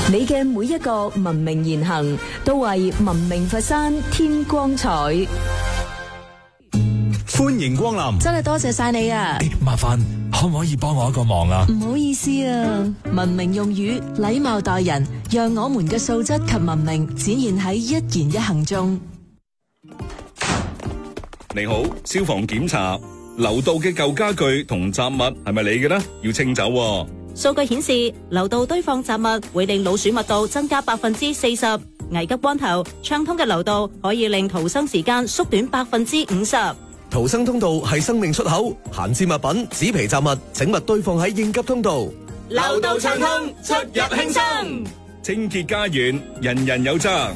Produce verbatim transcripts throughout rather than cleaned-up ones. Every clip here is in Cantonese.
你嘅每一個文明言行，都為文明佛山添光彩。 歡迎光臨， 真係多謝晒你啊！ 欸、麻煩可唔可以幫我一個忙啊？ 唔好意思啊，文明用語，禮貌待人，讓我們嘅素質及文明展現喺一言一行中。 你好，消防檢查，樓道嘅舊家具同雜物係咪你嘅呢？要清走喎。 數據顯示，樓道堆放雜物會令老鼠密度增加百分之四十。危急關頭，暢通嘅樓道可以令逃生時間縮短百分之五十。 逃生通道係生命出口，閒置物品、紙皮雜物請勿堆放喺應急通道。 樓道暢通，出入輕鬆。 清潔家園，人人有責。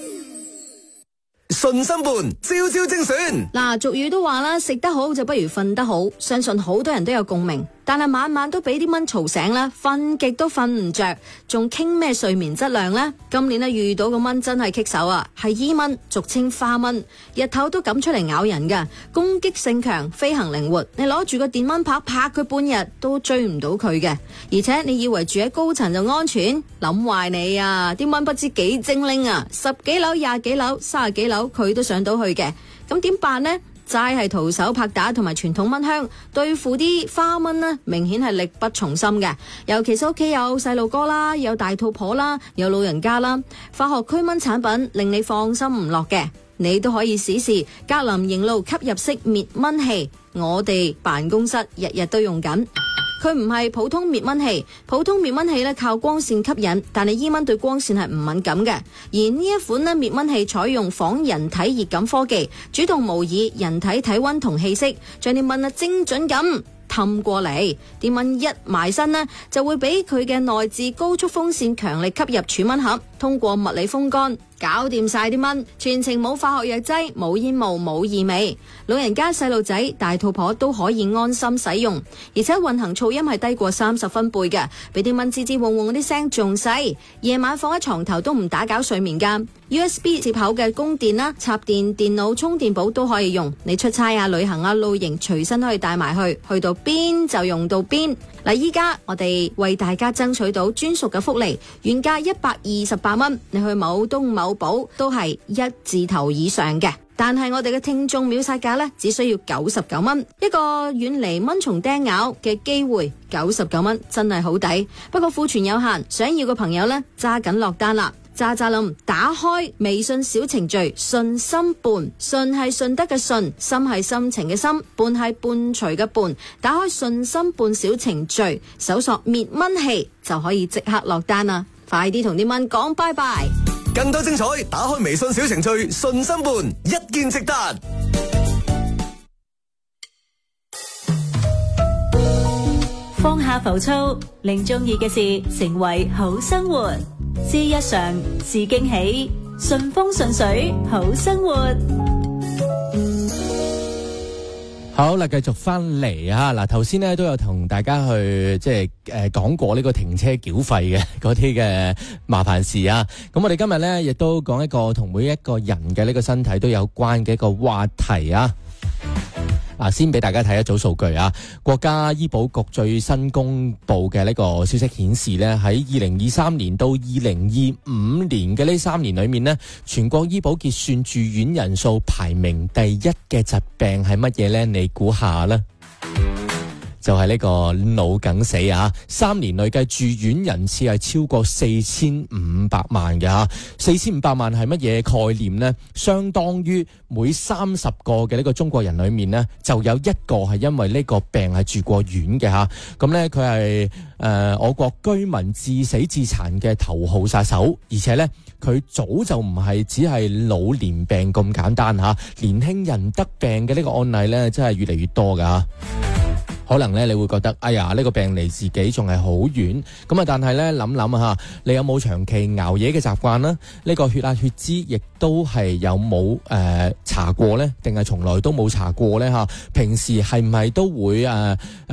順心伴，朝朝精選。 嗱，俗語都話啦，食得好就不如瞓得好，相信好多人都有共鳴。但係晚晚都俾啲蚊嘈醒啦，瞓極都瞓唔着，仲傾咩睡眠質量呢？今年咧遇到個蚊真係棘手啊，係伊蚊，俗稱花蚊，日頭都敢出嚟咬人噶，攻擊性強，飛行靈活，你攞住個電蚊拍拍佢半日都追唔到佢嘅。而且你以為住喺高層就安全，諗壞你啊！啲蚊不知幾精靈啊，十幾樓、廿幾樓、三十幾樓佢都上到去嘅，咁點辦呢？齋係徒手拍打同埋傳統蚊香對付啲花蚊呢，明顯係力不從心嘅。尤其是屋企有細路哥啦，有大肚婆啦，有老人家啦，化學驅蚊產品令你放心唔落嘅，你都可以試試格林營路吸入式滅蚊器。我哋辦公室日日都用緊。佢唔係普通滅蚊器，普通滅蚊器咧靠光線吸引，但係伊蚊對光線係唔敏感嘅。而呢一款咧滅蚊器採用仿人體熱感科技，主動模擬人體體溫同氣息，將啲蚊啊精準咁氹過嚟。啲蚊一埋身呢，就會俾佢嘅內置高速風扇強力吸入儲蚊盒，通過物理風乾搞掂晒啲蚊，全程冇化學藥劑，冇煙霧，冇異味。老人家、細路仔、大肚婆都可以安心使用，而且運行噪音係低過三十分貝嘅，俾啲蚊吱吱嗡嗡嗰啲聲仲細。夜晚放喺床頭都唔打攪睡眠噶。U S B 接口嘅供電啦，插電電腦充電寶都可以用。你出差啊、旅行啊、露營隨身都可以帶埋去，去到邊就用到邊。嗱，依家我哋為大家爭取到專屬嘅福利，原價一百二十八蚊，你去某東某寶都係一字頭以上嘅。但係我哋嘅聽眾秒殺價呢，只需要九十九蚊，一個遠離蚊蟲叮咬嘅機會，九十九蚊真係好抵。不過庫存有限，想要嘅朋友呢，揸緊落單啦！喳喳冧，打開微信小程序順心伴，順係順德嘅順，心係心情嘅心，伴係伴隨嘅伴。打開順心伴小程序，搜索滅蚊器就可以即刻落單啦！快啲同啲蚊講拜拜！ 更多精彩，打開微信小程序順心伴，一見即得。 放下浮躁，令中意嘅事成為好生活。知日常，是驚喜，順風順水，好生活。 好啦，繼續翻嚟啊！嗱，頭先咧都有同大家去即係誒講過呢個停車繳費嘅嗰啲嘅麻煩事啊。咁我哋今日咧亦都講一個同每一個人嘅呢個身體都有關嘅一個話題啊。啊，先俾大家睇一組數據啊！國家醫保局最新公布嘅呢個消息顯示呢，喺二零二三年到二零二五年嘅呢三年裏面呢，全國醫保結算住院人數排名第一嘅疾病係乜嘢呢？你估下啦？就係呢個腦梗死啊！三年累計住院人次係超過四千五百萬嘅吓，四千五百萬係乜嘢概念呢？相當於每三十個嘅呢個中國人裏面呢，就有一個係因為呢個病係住過院嘅吓。咁呢，佢係誒我國居民致死致殘嘅頭號殺手，而且呢，佢早就唔係只係老年病咁簡單吓，年輕人得病嘅呢個案例呢，真係越嚟越多噶。可能咧你會覺得，哎呀呢、呢個病離自己仲係好遠，咁啊但係咧諗諗啊吓，你有冇長期熬夜嘅習慣呢？呢、呢個血壓血脂亦都係有冇誒、呃、查過呢？定係從來都冇查過呢？吓？平時係唔係都會誒？呃